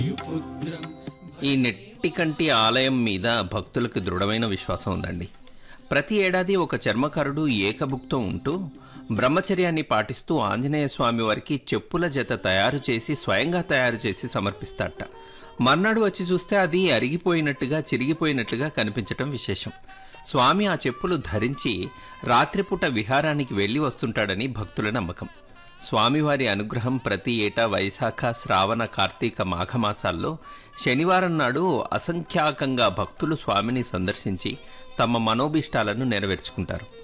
ఈ నెట్టికంటి ఆలయం మీద భక్తులకు దృఢమైన విశ్వాసం ఉందండి. ప్రతి ఏడాది ఒక చర్మకారుడు ఏకభుక్తం ఉంటూ బ్రహ్మచర్యాన్ని పాటిస్తూ ఆంజనేయ స్వామి వారికి చెప్పుల జత తయారు చేసి స్వయంగా తయారు చేసి సమర్పిస్తాడట. మర్నాడు వచ్చి చూస్తే అది అరిగిపోయినట్టుగా చిరిగిపోయినట్లుగా కనిపించటం విశేషం. స్వామి ఆ చెప్పులు ధరించి రాత్రిపూట విహారానికి వెళ్ళి వస్తుంటాడని భక్తుల నమ్మకం. స్వామివారి అనుగ్రహం ప్రతి ఏటా వైశాఖ, శ్రావణ, కార్తీక, మాఘమాసాల్లో శనివారం నాడు అసంఖ్యాకంగా భక్తులు స్వామిని సందర్శించి తమ మనోభీష్టాలను నెరవేర్చుకుంటారు.